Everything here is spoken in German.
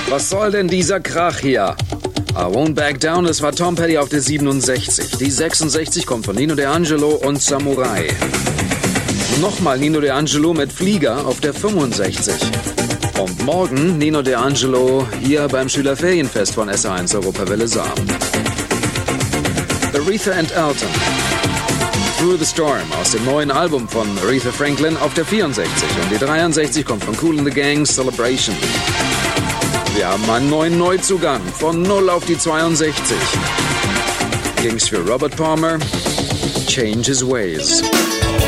Was soll denn dieser Krach hier? I Won't Back Down, das war Tom Petty auf der 67. Die 66 kommt von Nino D'Angelo und Samurai. Nochmal Nino D'Angelo mit Flieger auf der 65. Und morgen Nino D'Angelo hier beim Schülerferienfest von SA1 Europawelle Saar. Aretha and Elton. Through the Storm aus dem neuen Album von Aretha Franklin auf der 64. Und die 63 kommt von Kool and the Gang, Celebration. Wir haben einen neuen Neuzugang von 0 auf die 62. Ging's für Robert Palmer, Change His Ways.